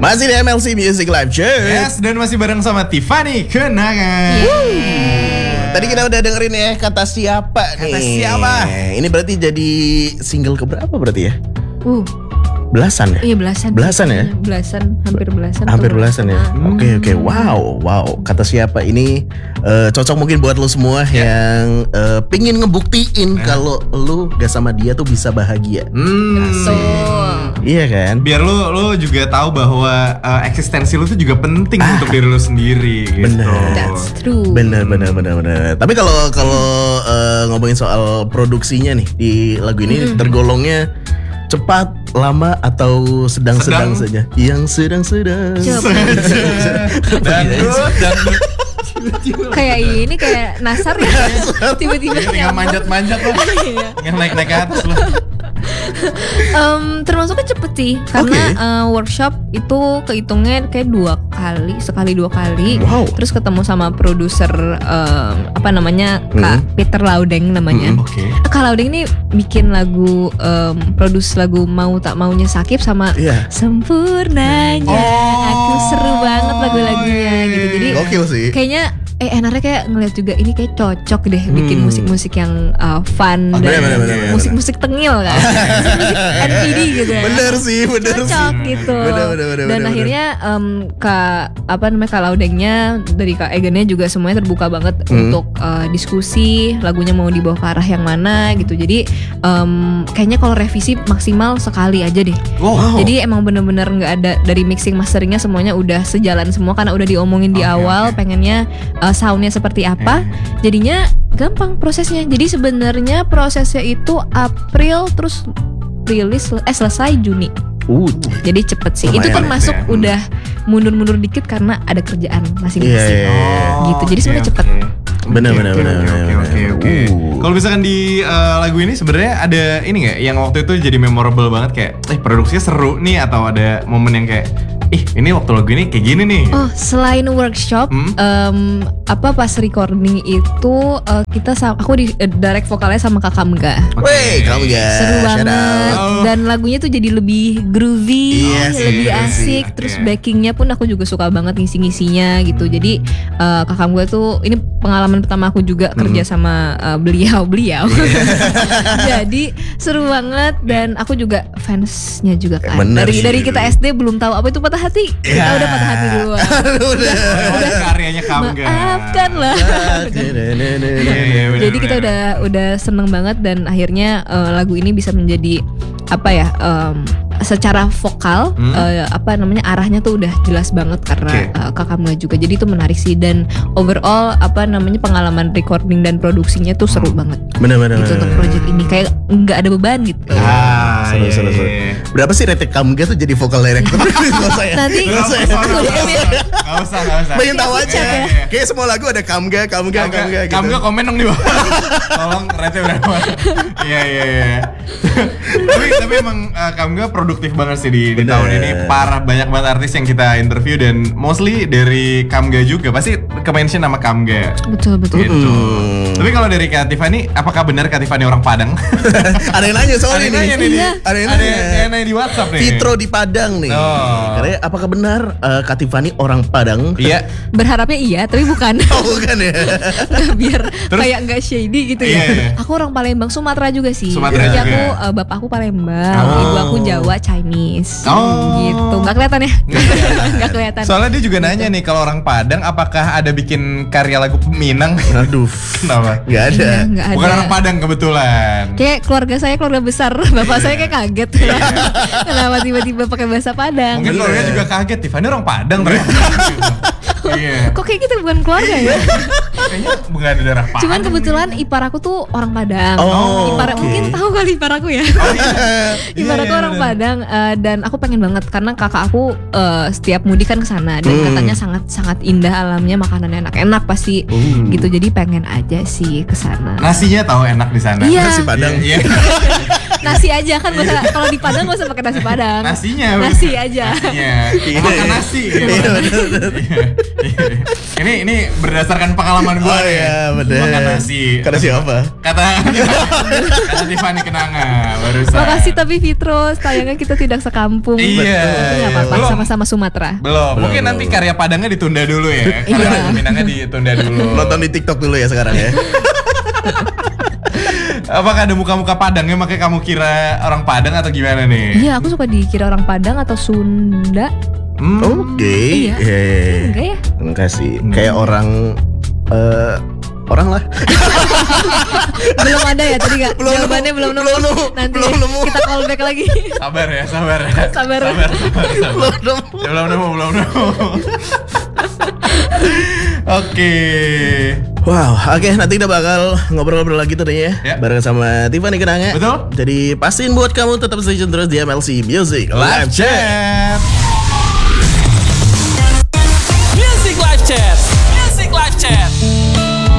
Masih di MLC Music Live, cuy. Yes, dan masih bareng sama Tiffany Kenangan. Tadi kita udah dengerin ya Kata Siapa nih. Kata Siapa. Ini berarti jadi single keberapa berarti ya? Belasan ya? Iya belasan. Belasan ya? Belasan, hampir belasan. Hampir belasan ya. Oke. Wow. Kata Siapa ini cocok mungkin buat lo semua yang pingin ngebuktiin kalau lo gak sama dia tuh bisa bahagia. Iya kan? Biar lo juga tahu bahwa eksistensi lo tuh juga penting untuk diri lo sendiri. Bener. Gitu. That's true. Bener. Tapi kalau ngomongin soal produksinya nih di lagu ini tergolongnya cepat, lama atau sedang-sedang saja? Yang sedang-sedang. Dan Kayak ini kayak Nasar ya. Tiba-tiba tinggal manjat-manjat lo. Tinggal naik-naik ke atas lo. Termasuknya cepet sih karena workshop itu kehitungnya kayak 2 kali, sekali 2 kali. Wow. Terus ketemu sama produser Kak Peter Laudeng namanya. Kak Laudeng ini bikin lagu, produce lagu Mau Tak Maunya Sakib sama Sempurnanya. Aku seru banget lagu-lagunya gitu. Jadi gokil sih. kayaknya enaknya kayak ngeliat juga ini kayak cocok deh bikin musik-musik yang fun dan bener. musik-musik tengil kan. Musik NPD gitu ya. Bener sih. Cocok gitu. Dan akhirnya Kak Laudengnya dari Kak Egennya juga semuanya terbuka banget untuk diskusi lagunya mau dibawa ke arah yang mana gitu. Jadi kayaknya kalau revisi maksimal sekali aja deh. Jadi emang bener-bener nggak ada dari mixing masteringnya semuanya udah sejalan semua karena udah diomongin di awal pengennya soundnya seperti apa. Jadinya gampang prosesnya. Jadi sebenarnya prosesnya itu April terus rilis selesai Juni. Jadi cepet sih. Itu termasuk udah mundur-mundur dikit karena ada kerjaan masing-masing. Gitu. Jadi sebenarnya cepet. Bener. Oke. Kalau misalkan di lagu ini sebenarnya ada ini nggak yang waktu itu jadi memorable banget kayak produksinya seru nih atau ada momen yang kayak ini waktu lagu ini kayak gini nih. Selain workshop, pas recording itu aku di direct vokalnya sama Kak Kamga. Kamga. Seru banget. Dan lagunya tuh jadi lebih groovy, lebih asik. Terus backingnya pun aku juga suka banget ngisi-ngisinya gitu. Jadi Kak Kamga tuh ini pengalaman pertama aku juga kerja sama beliau. Jadi seru banget dan aku juga fansnya juga kan. Dari kita SD belum tahu apa itu patah hati. Kita udah patah hati duluan. udah karyanya Kamga. Maafkan lah. Jadi kita udah seneng banget dan akhirnya lagu ini bisa menjadi secara vokal arahnya tuh udah jelas banget karena Kak Kamga juga. Jadi itu menarik sih dan overall pengalaman recording dan produksinya tuh seru banget. Bener. Gitu untuk project ini kayak nggak ada beban gitu. Seru. Berapa sih rated Kamga tuh jadi vokal director? Nanti Gak usah. Pengen tahu aja. Kayak semua lagu ada Kamga gitu. Kamga komen dong di bawah. Tolong rate berapa. Iya. Tapi emang Kamga produktif banget sih di tahun ini. Parah, banyak banget artis yang kita interview dan mostly dari Kamga juga. Pasti ke-mention nama Kamga. Betul. Gitu. Tapi kalau dari Kak Tiffany, apakah benar Kak Tiffany orang Padang? Ada yang nanya soal ini. Ada yang nanya di WhatsApp nih. Fitro di Padang nih. Karena apakah benar Kak Tiffany orang Padang? Iya. Berharapnya iya, tapi bukan. Bukan ya. Biar kayak nggak shady gitu ya. Aku orang Palembang, Sumatera juga sih. Jadi aku bapak aku Palembang, ibu aku Jawa, Chinese. Gitu. Nggak kelihatan ya? Nggak kelihatan. Soalnya dia juga nanya nih kalau orang Padang apakah ada bikin karya lagu Minang? Aduh. Kenapa? Nggak ada. Bukan orang Padang kebetulan. Kayak keluarga saya keluarga besar, bapak saya kayak kaget. Kenapa tiba-tiba pakai bahasa Padang? Mungkin keluarga juga kaget, Tiffany orang Padang ternyata. Kok kayak kita bukan keluarga ya? Kayaknya bukan ada darah Padang. Cuman kebetulan ipar aku tuh orang Padang. Mungkin tahu kali ipar aku ya. Ipar aku orang Padang dan aku pengen banget karena kakak aku setiap mudik kan ke sana dan katanya sangat indah alamnya, makanannya enak-enak pasti gitu. Jadi pengen aja sih ke sana. Nasinya tahu enak di sana. Iya. Nasi Padang. Iya. Nasi aja kan nggak usah, kalau di Padang nggak usah pakai nasi Padang. Nasinya. Nasi aja. Nasinya. Makan nasi. Gitu. Ini berdasarkan pengalaman gue. Oh iya bener. Makan nasi. Kata siapa? Kata Tiffany Kenanga barusan. Makasih tapi Fitros, sayangnya kita tidak sekampung. Iya. Tapi nggak apa-apa, Belum. sama-sama Sumatera. Belum. Mungkin nanti karya Padangnya ditunda dulu ya. Karya Minangnya ditunda dulu. Nonton di TikTok dulu ya sekarang ya. Apakah ada muka-muka Padangnya makanya kamu kira orang Padang atau gimana nih? Iya, aku suka dikira orang Padang atau Sunda. Oke. Iya. Enggak ya? Enggak sih. Kayak orang lah. Belum ada ya tadi nggak? Jawabannya belum nemu. Nanti kita call back lagi. Sabar ya, sabar. Sabar. Belum nemu. Oke. Wow, oke, nanti kita bakal ngobrol-ngobrol lagi tuh ya, bareng sama Tiffany Kenanga. Betul. Jadi pastiin buat kamu tetap stay tune terus di MLC Music Live Chat.